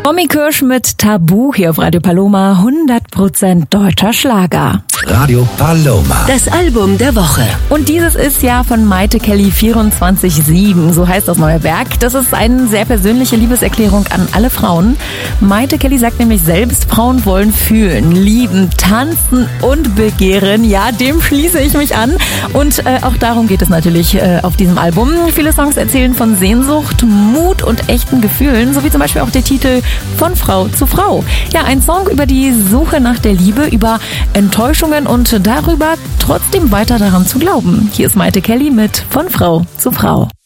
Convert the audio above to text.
Romy Kirsch mit Tabu hier auf Radio Paloma, 100% deutscher Schlager. Radio Paloma. Das Album der Woche. Und dieses ist ja von Mayte Kelly 24/7, so heißt das neue Werk. Das ist eine sehr persönliche Liebeserklärung an alle Frauen. Mayte Kelly sagt nämlich selbst, Frauen wollen fühlen, lieben, tanzen und begehren. Ja, dem schließe ich mich an. Und auch darum geht es natürlich auf diesem Album. Viele Songs erzählen von Sehnsucht, Mut und echten Gefühlen, sowie zum Beispiel auch der Titel Von Frau zu Frau. Ja, ein Song über die Suche nach der Liebe, über Enttäuschungen und darüber, trotzdem weiter daran zu glauben. Hier ist Mayte Kelly mit Von Frau zu Frau.